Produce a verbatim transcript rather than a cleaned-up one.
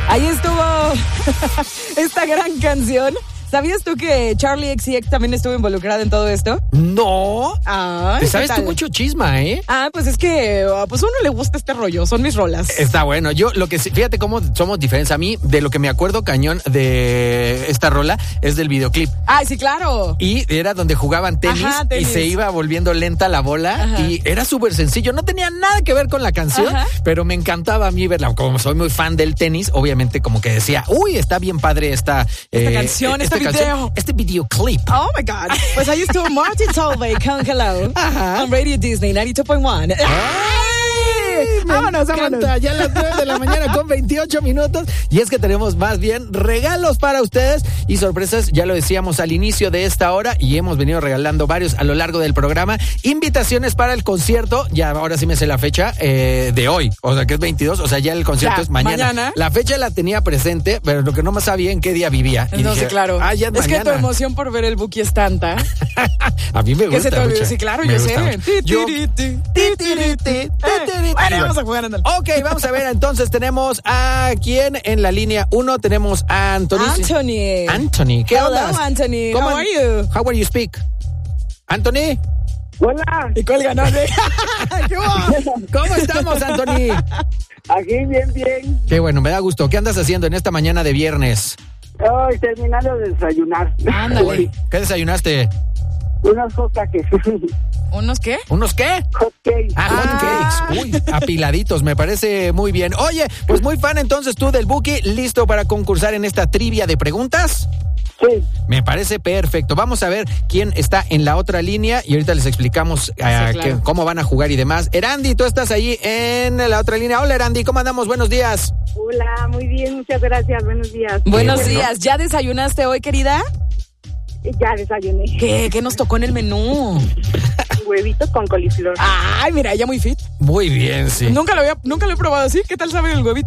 Ahí estuvo esta gran canción. ¿Sabías tú que Charlie X C X también estuvo involucrada en todo esto? No. Ah, Te sabes tú mucho chisma, ¿eh? Ah, pues es que pues a uno le gusta este rollo, son mis rolas. Está bueno. Yo lo que sí, fíjate cómo somos diferentes. A mí, de lo que me acuerdo cañón de esta rola es del videoclip. Ay, sí, claro. Y era donde jugaban tenis, Ajá, tenis. y se iba volviendo lenta la bola. Ajá. Y era súper sencillo. No tenía nada que ver con la canción, Ajá. pero me encantaba a mí verla. Como soy muy fan del tenis, obviamente como que decía, uy, está bien padre esta, esta eh, canción, esta este canción, video. Este videoclip. Oh my God. Pues ahí estuvo Martin Solveig con Hello. Ajá. En Radio Disney noventa y dos punto uno. Vámonos, vámonos. Ya a las nueve de la mañana con veintiocho minutos. Y es que tenemos más bien regalos para ustedes y sorpresas, ya lo decíamos al inicio de esta hora y hemos venido regalando varios a lo largo del programa. Invitaciones para el concierto, ya ahora sí me sé la fecha eh, de hoy, o sea que es veintidós, o sea ya el concierto ya, es mañana. mañana. La fecha la tenía presente, pero lo que no más sabía en qué día vivía. Y no dije, sé, claro. Ah, ya es es mañana. que tu emoción por ver el Buki es tanta. A mí me gusta. Que se te olvidó, sí, claro, me yo sé. Yo... Bueno, vamos a jugar, ándale. Ok, vamos a ver, entonces tenemos a quién en la línea uno, tenemos a Anthony. Anthony. Anthony, ¿qué Hello, onda? Anthony, ¿Cómo how are you? How are you speak? Anthony. Hola. Y cuelga, ¿no? ¿Qué ¿Cómo estamos, Anthony? Aquí bien, bien. Qué bueno, me da gusto. ¿Qué andas haciendo en esta mañana de viernes? Ay, terminando de desayunar. Ándale. ¿Qué desayunaste? Unos hot cakes. ¿Unos qué? ¿Unos qué? Hot cakes. Ah, hot Ah. cakes. Uy, apiladitos, me parece muy bien. Oye, pues muy fan entonces tú del Buki, ¿listo para concursar en esta trivia de preguntas? Sí. Me parece perfecto. Vamos a ver quién está en la otra línea y ahorita les explicamos uh, sí, claro. que, cómo van a jugar y demás. Erandi, tú estás ahí en la otra línea. Hola, Erandi, ¿cómo andamos? Buenos días. Hola, muy bien, muchas gracias. Buenos días. Buenos bueno. días. ¿Ya desayunaste hoy, querida? Ya desayuné. ¿Qué? ¿Qué nos tocó en el menú? Huevitos con coliflor. Ay, mira, ella muy fit. Muy bien, sí. Nunca lo había, nunca lo he probado así. ¿Qué tal sabe el huevito?